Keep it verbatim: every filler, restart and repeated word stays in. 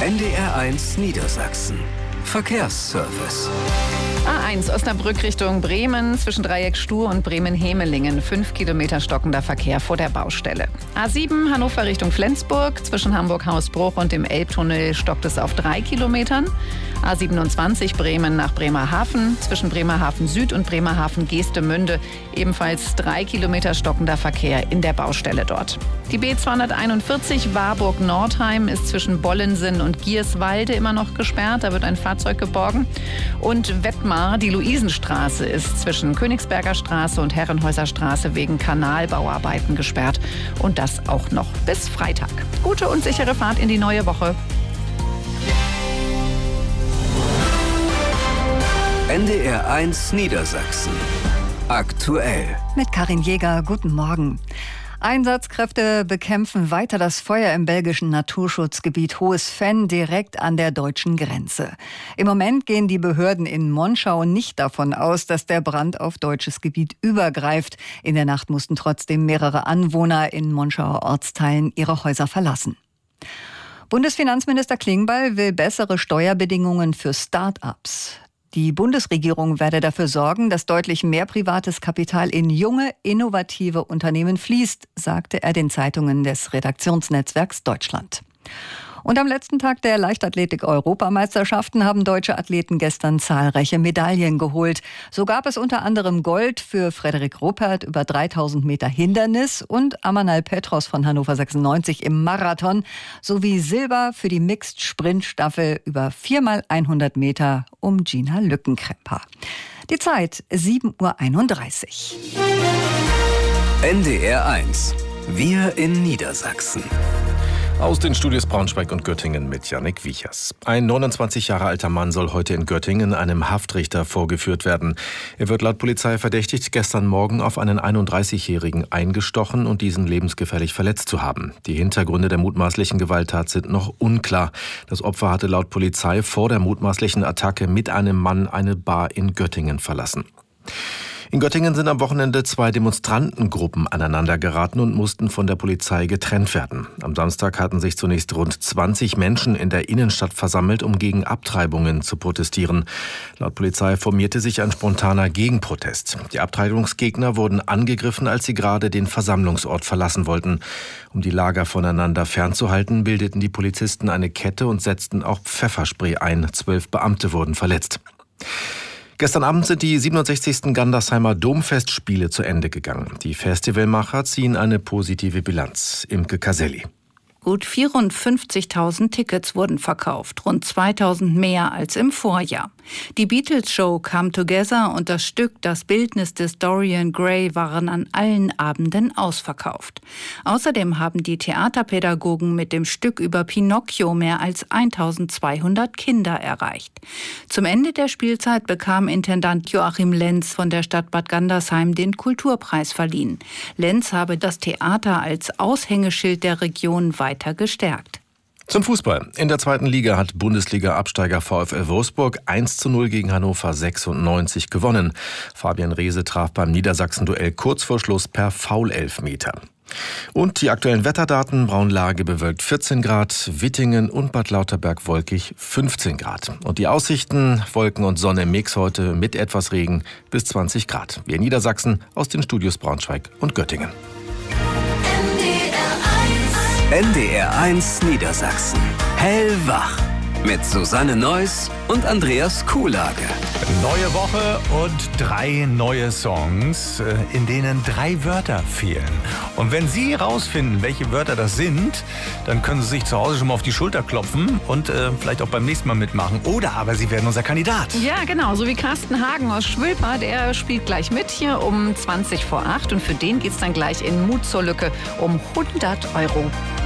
N D R eins Niedersachsen. Verkehrsservice. A eins Osnabrück Richtung Bremen zwischen Dreieck Stur und Bremen-Hemelingen. Fünf Kilometer stockender Verkehr vor der Baustelle. A sieben Hannover Richtung Flensburg. Zwischen Hamburg-Hausbruch und dem Elbtunnel stockt es auf drei Kilometern. A siebenundzwanzig Bremen nach Bremerhaven. Zwischen Bremerhaven Süd und Bremerhaven Geestemünde. Ebenfalls drei Kilometer stockender Verkehr in der Baustelle dort. Die B zweihunderteinundvierzig Warburg-Nordheim ist zwischen Bollensen und Gierswalde immer noch gesperrt. Da wird ein Fahrzeug geborgen. Und Wettmar, die Luisenstraße, ist zwischen Königsberger Straße und Herrenhäuser Straße wegen Kanalbauarbeiten gesperrt. Und das auch noch bis Freitag. Gute und sichere Fahrt in die neue Woche. N D R eins Niedersachsen. Aktuell. Mit Karin Jäger, guten Morgen. Einsatzkräfte bekämpfen weiter das Feuer im belgischen Naturschutzgebiet Hohes Venn direkt an der deutschen Grenze. Im Moment gehen die Behörden in Monschau nicht davon aus, dass der Brand auf deutsches Gebiet übergreift. In der Nacht mussten trotzdem mehrere Anwohner in Monschauer Ortsteilen ihre Häuser verlassen. Bundesfinanzminister Klingbeil will bessere Steuerbedingungen für Start-ups. Die Bundesregierung werde dafür sorgen, dass deutlich mehr privates Kapital in junge, innovative Unternehmen fließt, sagte er den Zeitungen des Redaktionsnetzwerks Deutschland. Und am letzten Tag der Leichtathletik-Europameisterschaften haben deutsche Athleten gestern zahlreiche Medaillen geholt. So gab es unter anderem Gold für Frederik Ruppert über dreitausend Meter Hindernis und Amanal Petros von Hannover sechsundneunzig im Marathon sowie Silber für die Mixed-Sprint-Staffel über vier mal hundert Meter um Gina Lückenkremper. Die Zeit sieben Uhr einunddreißig. N D R eins. Wir in Niedersachsen. Aus den Studios Braunschweig und Göttingen mit Jannik Wiechers. Ein neunundzwanzig Jahre alter Mann soll heute in Göttingen einem Haftrichter vorgeführt werden. Er wird laut Polizei verdächtigt, gestern Morgen auf einen einunddreißigjährigen eingestochen und diesen lebensgefährlich verletzt zu haben. Die Hintergründe der mutmaßlichen Gewalttat sind noch unklar. Das Opfer hatte laut Polizei vor der mutmaßlichen Attacke mit einem Mann eine Bar in Göttingen verlassen. In Göttingen sind am Wochenende zwei Demonstrantengruppen aneinander geraten und mussten von der Polizei getrennt werden. Am Samstag hatten sich zunächst rund zwanzig Menschen in der Innenstadt versammelt, um gegen Abtreibungen zu protestieren. Laut Polizei formierte sich ein spontaner Gegenprotest. Die Abtreibungsgegner wurden angegriffen, als sie gerade den Versammlungsort verlassen wollten. Um die Lager voneinander fernzuhalten, bildeten die Polizisten eine Kette und setzten auch Pfefferspray ein. Zwölf Beamte wurden verletzt. Gestern Abend sind die siebenundsechzigsten Gandersheimer Domfestspiele zu Ende gegangen. Die Festivalmacher ziehen eine positive Bilanz. Imke Caselli. Gut vierundfünfzigtausend Tickets wurden verkauft, rund zweitausend mehr als im Vorjahr. Die Beatles-Show Come Together und das Stück Das Bildnis des Dorian Gray waren an allen Abenden ausverkauft. Außerdem haben die Theaterpädagogen mit dem Stück über Pinocchio mehr als eintausendzweihundert Kinder erreicht. Zum Ende der Spielzeit bekam Intendant Joachim Lenz von der Stadt Bad Gandersheim den Kulturpreis verliehen. Lenz habe das Theater als Aushängeschild der Region weiter gestärkt. Zum Fußball. In der zweiten Liga hat Bundesliga-Absteiger VfL Wolfsburg eins zu null gegen Hannover sechsundneunzig gewonnen. Fabian Reese traf beim Niedersachsen-Duell kurz vor Schluss per Foul-Elfmeter. Und die aktuellen Wetterdaten: Braunlage bewölkt vierzehn Grad, Wittingen und Bad Lauterberg wolkig fünfzehn Grad. Und die Aussichten: Wolken und Sonne im Mix heute mit etwas Regen bis zwanzig Grad. Wir in Niedersachsen aus den Studios Braunschweig und Göttingen. N D R eins Niedersachsen. Hellwach. Mit Susanne Neuss und Andreas Kuhlage. Neue Woche und drei neue Songs, in denen drei Wörter fehlen. Und wenn Sie rausfinden, welche Wörter das sind, dann können Sie sich zu Hause schon mal auf die Schulter klopfen und äh, vielleicht auch beim nächsten Mal mitmachen. Oder aber Sie werden unser Kandidat. Ja, genau. So wie Carsten Hagen aus Schwülper. Der spielt gleich mit hier um zwanzig vor acht. Und für den geht's dann gleich in Mut zur Lücke um hundert Euro.